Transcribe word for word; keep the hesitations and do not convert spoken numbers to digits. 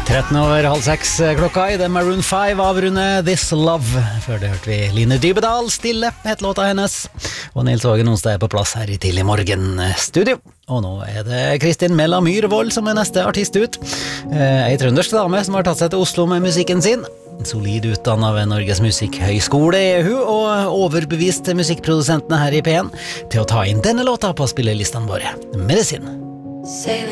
tretten over halv seks klokka i det Maroon five avrunde This Love. Før det hørte vi Line Dybedal, Stille, het låta hennes. Og Nils Hågen Onsdag er på plass her i tidlig morgen studio. Og nå er det Kristin Mella Myhrvold som er neste artist ut. Ei trøndersk dame som har tatt seg til Oslo med musikken sin. Solid utdannet ved Norges Musikkhøgskole er hun, og overbevist musikkprodusentene her i P en til å ta inn denne låta på spillelistene våre. Medisin.